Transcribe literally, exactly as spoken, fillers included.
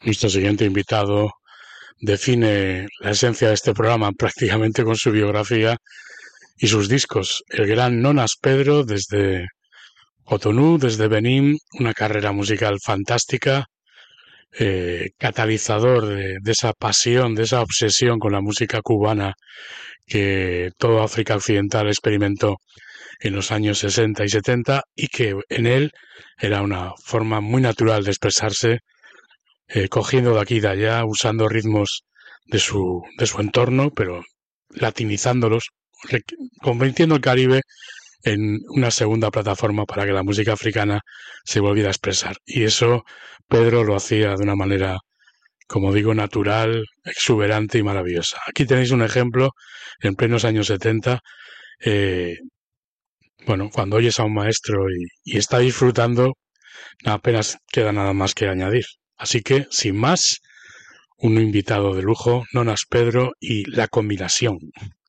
Nuestro siguiente invitado define la esencia de este programa prácticamente con su biografía y sus discos. El gran Nonas Pedro desde Cotonú, desde Benín, una carrera musical fantástica, eh, catalizador de, de esa pasión, de esa obsesión con la música cubana que toda África Occidental experimentó en los años sesenta y setenta y que en él era una forma muy natural de expresarse, eh, cogiendo de aquí y de allá, usando ritmos de su, de su entorno, pero latinizándolos, convirtiendo el Caribe en una segunda plataforma para que la música africana se volviera a expresar. Y eso Pedro lo hacía de una manera, como digo, natural, exuberante y maravillosa. Aquí tenéis un ejemplo en plenos años setenta, eh, bueno, cuando oyes a un maestro y, y está disfrutando, apenas queda nada más que añadir. Así que, sin más, un invitado de lujo, Nonas Pedro y la combinación.